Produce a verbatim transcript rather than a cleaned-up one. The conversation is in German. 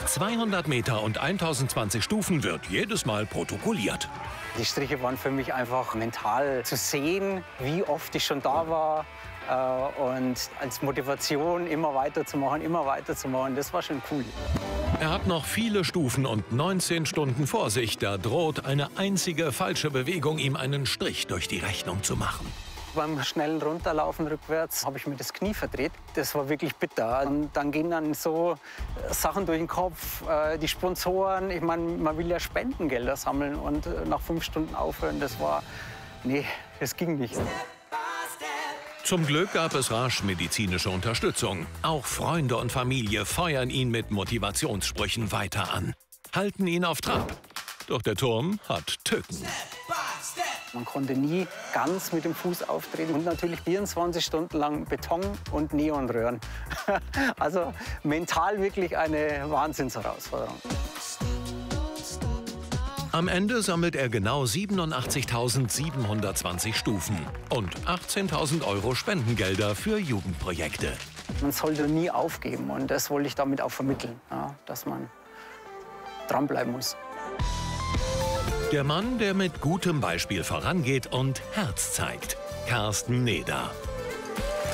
zweihundert Meter und tausendzwanzig Stufen wird jedes Mal protokolliert. Die Striche waren für mich einfach mental zu sehen, wie oft ich schon da war. Äh, und als Motivation immer weiterzumachen, immer weiterzumachen, das war schon cool. Er hat noch viele Stufen und neunzehn Stunden vor sich. Da droht eine einzige falsche Bewegung, ihm einen Strich durch die Rechnung zu machen. Beim schnellen Runterlaufen rückwärts habe ich mir das Knie verdreht. Das war wirklich bitter. Und dann gehen dann so Sachen durch den Kopf, äh, die Sponsoren. Ich meine, man will ja Spendengelder sammeln und äh, nach fünf Stunden aufhören, das war, nee, das ging nicht. Zum Glück gab es rasch medizinische Unterstützung. Auch Freunde und Familie feuern ihn mit Motivationssprüchen weiter an, halten ihn auf Trab. Doch der Turm hat Tücken. Man konnte nie ganz mit dem Fuß auftreten und natürlich vierundzwanzig Stunden lang Beton und Neonröhren. Also mental wirklich eine Wahnsinnsherausforderung. Am Ende sammelt er genau siebenundachtzigtausendsiebenhundertzwanzig Stufen und achtzehntausend Euro Spendengelder für Jugendprojekte. Man sollte nie aufgeben und das wollte ich damit auch vermitteln, ja, dass man dranbleiben muss. Der Mann, der mit gutem Beispiel vorangeht und Herz zeigt. Carsten Neder.